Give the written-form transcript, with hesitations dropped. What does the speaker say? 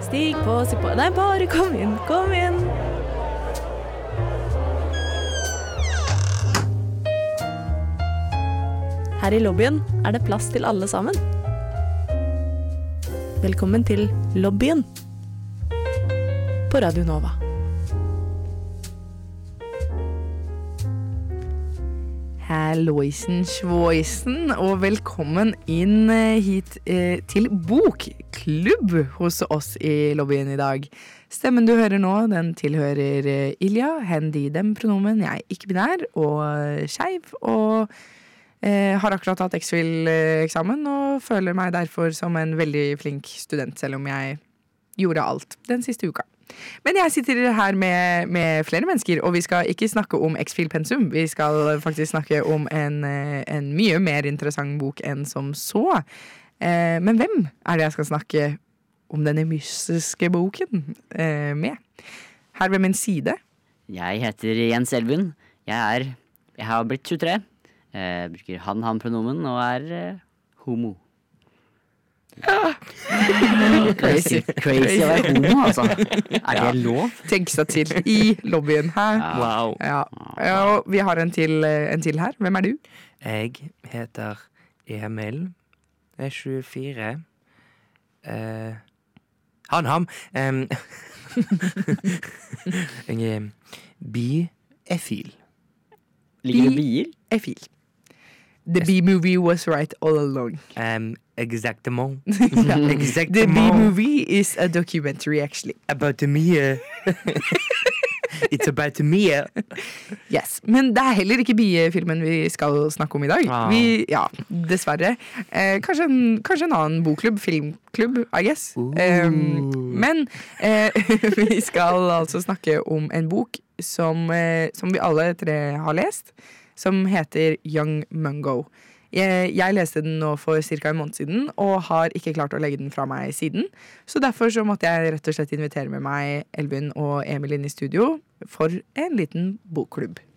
Stig på, stig på. Nei, bare kom inn, kom inn. Her i lobbyen er det plass til alle sammen. Velkommen til lobbyen på Radio Nova. Halloisen, svåisen, og velkommen inn hit til bokklubb hos oss i lobbyen i dag. Stemmen du hører nå, den tilhører Ilja, hen, de, dem, pronomen, jeg er ikke-binær og skeiv, og har akkurat tatt X-Fill-eksamen og føler meg derfor som en veldig flink student, selv om jeg gjorde alt den siste uka. Men jeg sitter her med flere mennesker, og vi skal ikke snakke om X-Fill-pensum. Vi skal faktisk snakke om en mye mer interessant bok enn som så. Men hvem er det jeg skal snakke om denne mystiske boken med? Her ved min side. Jeg heter Jens Elvund. Jeg har blitt 23. Bruker han-pronomen og er homo. Crazy å være homo, altså. Er det lov? Tenk seg til i lobbyen her. Wow. Ja, og vi har en til her. Hvem er du? Jeg heter Emil. Jeg er 24. Han. Jeg er bi-efil. Liker du bier? Efil. The B-movie was right all along. Exactement. The B-movie is a documentary, actually. About the Mia. It's about the Mia. Yes, men det er heller ikke biefilmen vi skal snakke om i dag. Ja, dessverre. Kanskje en annen bokklubb, filmklubb, I guess. Men vi skal altså snakke om en bok som vi alle tre har lest, som heter Young Mungo. Jeg leste den nå for cirka en måned siden, og har ikke klart å legge den fra meg siden. Så derfor så måtte jeg rett og slett invitere med meg Elvin og Emil inn i studio for en liten bokklubb.